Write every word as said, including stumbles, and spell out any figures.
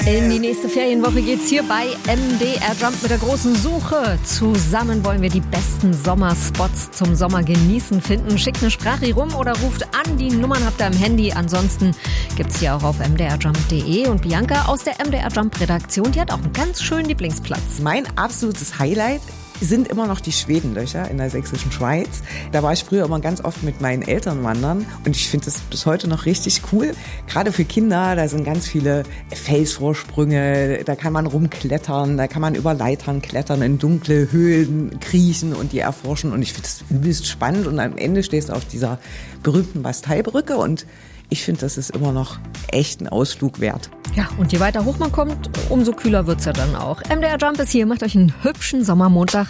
In die nächste Ferienwoche geht's hier bei M D R Jump mit der großen Suche. Zusammen wollen wir die besten Sommerspots zum Sommer genießen finden. Schickt eine Sprache rum oder ruft an. Die Nummern habt ihr am Handy. Ansonsten gibt's hier auch auf m d r jump punkt d e. Und Bianca aus der M D R Jump Redaktion, die hat auch einen ganz schönen Lieblingsplatz. Mein absolutes Highlight sind immer noch die Schwedenlöcher in der sächsischen Schweiz. Da war ich früher immer ganz oft mit meinen Eltern wandern und ich finde das bis heute noch richtig cool. Gerade für Kinder, da sind ganz viele Felsvorsprünge, da kann man rumklettern, da kann man über Leitern klettern, in dunkle Höhlen kriechen und die erforschen und ich finde das übelst spannend und am Ende stehst du auf dieser berühmten Basteibrücke und ich finde, das ist immer noch echt ein Ausflug wert. Ja, und je weiter hoch man kommt, umso kühler wird's ja dann auch. M D R Jump ist hier, macht euch einen hübschen Sommermontag.